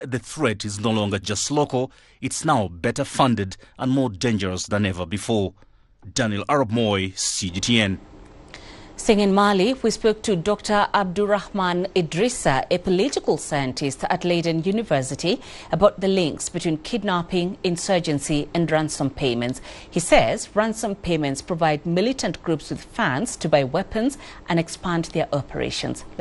The threat is no longer just local, it's now better funded and more dangerous than ever before. Daniel Arab Moy, CGTN. Staying in Mali, we spoke to Dr. Abdurrahman Idrissa, a political scientist at Leiden University, about the links between kidnapping, insurgency and ransom payments. He says ransom payments provide militant groups with funds to buy weapons and expand their operations.